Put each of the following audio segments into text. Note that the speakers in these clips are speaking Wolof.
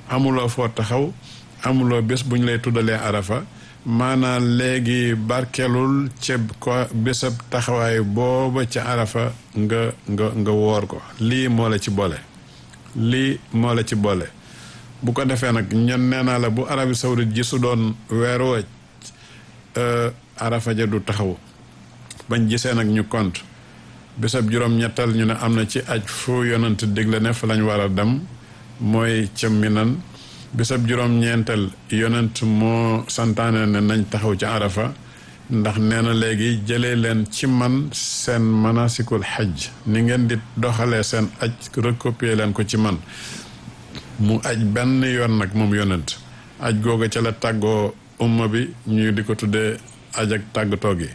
amuloo foo taxaw amuloo bés bu ñu lay tuddalee arafa maanaam léegi barkelul ca ko bésab taxawaay booba ca arafa nga woor ko lii moo la ci boole bu ko defee nag ñen nee naa la bu Arabie Saoudite ji su doon weer wëj arafa ja du taxaw bañ gisee nag ñu compte bésab juróom-ñettal ñu ne am na ci aj fu yonent digle ne fa lañ war a dem mooy ca Minan bésab juróom-ñeental yonent moo santaane ne nañ taxaw ca arafa ndax nee na léegi jëlee leen ci man seen manasikul xaj ni ngeen di doxalee seen aj recopier leen ko ci man mu aj benn yoon nag moom yonent aj googa ca la tàggoo umma bi ñu di ko tuddee aj ak tàggatoo gi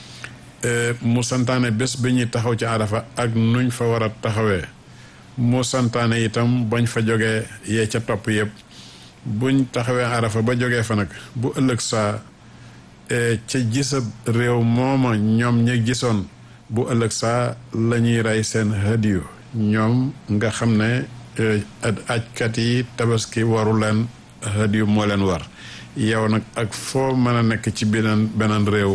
mu santaane bés bi ñuy taxaw ci arafa ak nuñ fa war a taxawee mu santaane itam bañ fa jógee yee ca topp yëpp buñ taxawee arafa ba jógee fa nag bu ëllëg saa ca gisab réew mooma ñoom ñi gisoon bu ëllëg saa la ñuy rey seen hadiyu ñoom nga xam ne ajkat yi tabaski waru leen hadiyu moo leen war yow nag ak foo mën a nekk ci beneen réew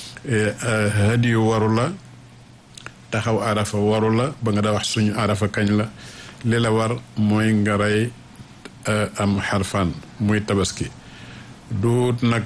hadiyu waru la taxaw arafa waru la ba nga daa wax suñu arafa kañ la li la war mooy nga rey am xarfaan muy tabaski duut nag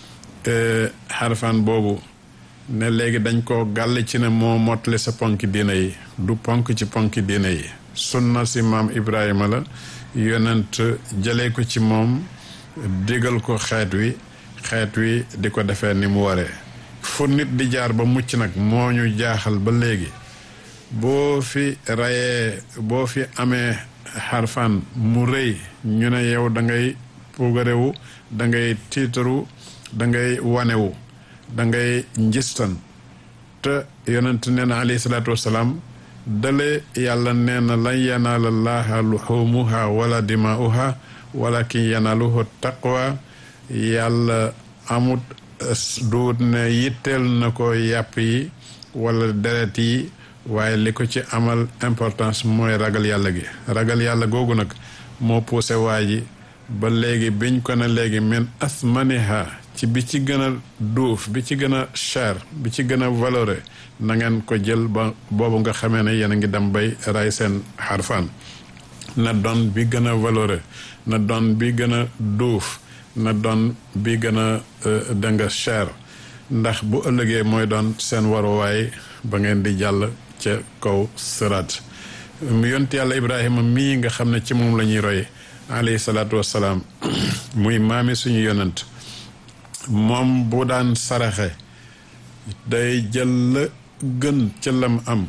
xarfaan boobu ne léegi dañ ko gàll ci ne moo mottali sa ponki diine yi du ponk ci ponki diine yi sunna si maam Ibrahima la yonent jëlee ko ci moom digal ko xeet wi di ko defee ni mu waree fu nit di jaar ba mucc nag moo ñu jaaxal ba léegi boo fi rayee boo fi amee xarfaan mu rëy ñu ne yow da ngay puugarewu da ngay tiitaru da ngay wanewu da ngay njistan te yonent nee na alayhi salaatu wasalaam dale yàlla nee na lan yanaala llaaha luxumuha wala dimaa'uha walakin yanaaluhu taqwa yàlla amut duut ne yitteel na ko yàpp yi wala deret yi waaye li ko ci amal importance mooy ragal yàlla gi ragal yàlla googu nag moo poussé waa ji ba léegi biñ ko ne léegi min asmaniha ci bi ci gën a duuf bi ci gën a cher bi ci gën a valoré na ngeen ko jël ba boobu nga xamee ne yéen a ngi dem bay ray seen xarfaan na doon bi gën a valoré na doon bi gën a duuf na doon bi gën a danga cher ndax bu ëllëgee mooy doon seen waruwaay ba ngeen di jàll ca kaw siraat yonent yàlla Ibrahima mii nga xam ne ci moom la ñuy roy alayhi salaatu wassalaam muy maami suñu yonent moom bu daan saraxe day jël la gën ca lam am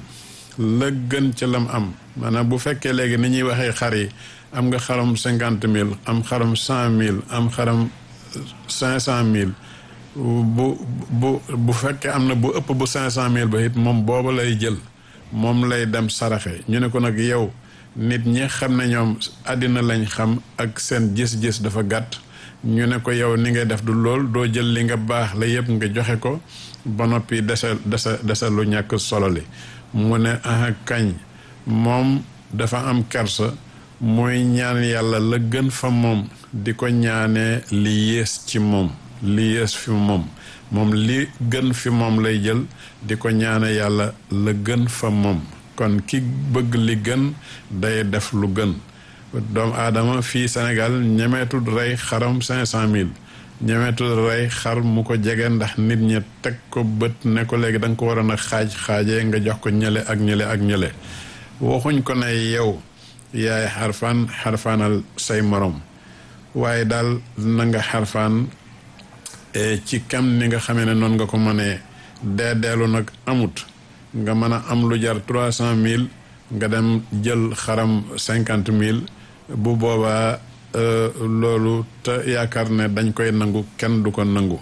maanaam bu fekkee léegi ni ñuy waxee xar yi am nga xaram 50 000 am xaram 100 000 am xaram 500 000 bu fekkee am na bu ëpp bu 500 000 ba it moom booba lay jël moom lay dem saraxe ñu ne ko nag yow nit ñi xam ne ñoom àddina lañ xam ak seen gis-gis dafa gàtt ñu ne ko yow ni ngay def du lool doo jël li nga baax la yëpp nga joxe ko ba noppi dese lu ñàkk solo li mu ne aha kañ moom dafa am kersa mooy ñaan yàlla la gën fa moom di ko ñaanee li yées ci moom li yées fi moom li gën fi moom lay jël di ko ñaane yàlla la gën fa moom kon ki bëgg li gën day def lu gën doomu aadama fii Sénégal ñemeetul rey xaram 500 000 ñemeetul rey xar mu ko jege ndax nit ñi teg ko bët ne ko léegi da nga ko waroon a xaajee nga jox ko ñële ak ñële waxuñ ko ne yow yaay xarfaanal say morom waaye daal na nga xarfaan ci kam ni nga xamee ne noonu nga ko mënee deelu nag amut nga mën a am lu jar 300 000 nga dem jël xaram 50 000 bu boobaa loolu te yaakaar ne dañ koy nangu kenn du ko nangu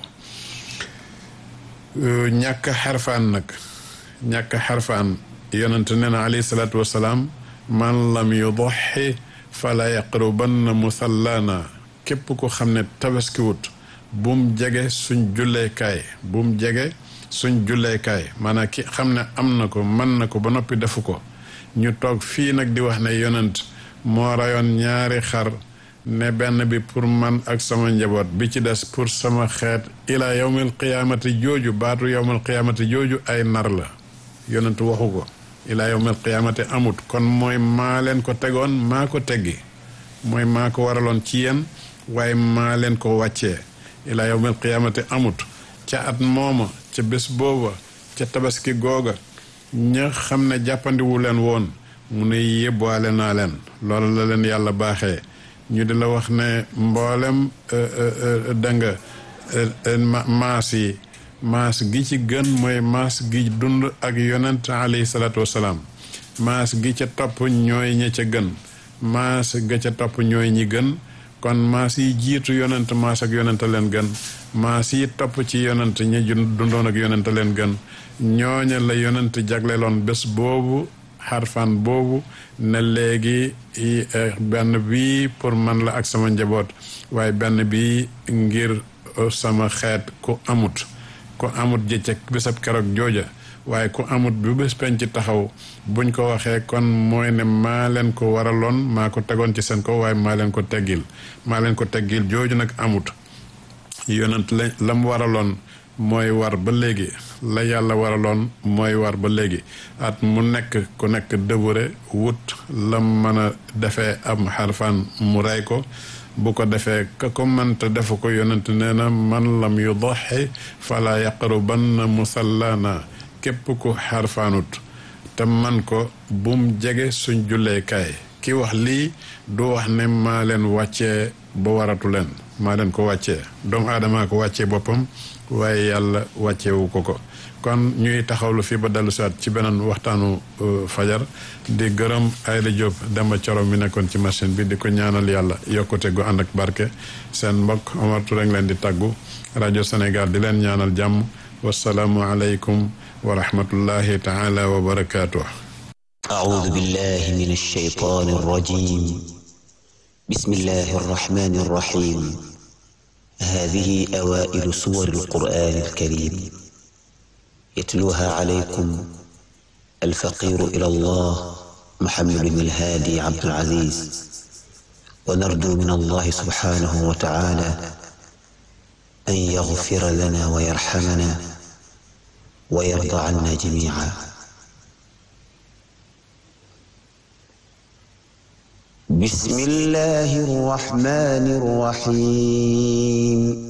ñàkk xarfaan yonent nee na alayhi salaatu wasalaam man lam yudaxi fala yaqrubanna musallana képp ko xam ne tabaskiwut bum jege suñ julleekaay maanaam ki xam ne am na ko mën na ko ba noppi defu ko ñu toog fii nag di wax ne yonent moo rayoon ñaari xar ne benn bi pour man ak sama njaboot bi ci des pour sama xeet ila yawmil qiyaamati jooju baatu yawmil qiyaamati jooju ay nar la yonent waxu ko ila yawmil qiyaamati amut kon mooy maa leen ko tegoon maa ko teggi mooy maa ko waraloon ci yéen waaye maa leen ko wàccee ila yawmil qiyaamati amut ca at mooma ca bés booba ca tabaski googa ña xam ne jàppandiwu leen woon mu ne yóbbaale naa leen loolu la leen yàlla baaxee ñu di la wax ne mboolem danga maas gi ci gën mooy maas gi dund ak yonent alayhi salaatu wasalaam maas gi ca topp ñooy ña ca gën maas ga ca topp ñooy ñi gën kon maas yi jiitu yonent maas ak yonent leen gën maas yi topp ci yonent ñi dundoon ak yonent leen gën ñooña la yonent jagleeloon bés boobu xarfaan boobu ne léegi benn bi pour man la ak sama njaboot waaye benn bi ngir sama xeet ku amut jëccëg bésab keroog jooja waaye ku amut bu bés penc ci taxaw buñ ko waxee kon mooy ne maa leen ko waraloon maa ko tegoon ci seen ko waaye maa leen ko teggil jooju nag amut yonent la mu waraloon mooy war ba léegi la yàlla waraloon mooy war ba léegi at mu nekk ku nekk dëbure wut la mën a defee am xarfaan mu rey ko bu ko defee ka ko mënta defu ko yonent nee na man lam yudaxi fala yaqrubanna musallana képp ku xarfaanut te man ko bum jege suñ julleekaay ki wax lii du wax ne maa leen wàccee ba waratu leen maa leen ko wàccee doomu aadamaa ko wàccee boppam waaye yàlla wàccewu ko kon ñuy taxawlu fii ba dellu siwaat ci beneen waxtaanu fajar di gërëm Ayda Diop Demba Coro mi nekkoon ci machine bi di ko ñaanal yàlla yokkute gu ànd ak barke seen mbokk Omar Touré ngi leen di tàggu rajo Sénégal di leen ñaanal jàmm wasalaamu aleykum wa rahmatullahi taala wa barakaatuh. أعوذ بالله من الشيطان الرجيم بسم الله الرحمن الرحيم هذه أوائل سور القرآن الكريم يتلوها عليكم الفقير إلى الله محمد بن الهادي عبد العزيز ونرجو من الله سبحانه وتعالى أن يغفر لنا ويرحمنا ويرضى عنا جميعا. بسم الله الرحمن الرحيم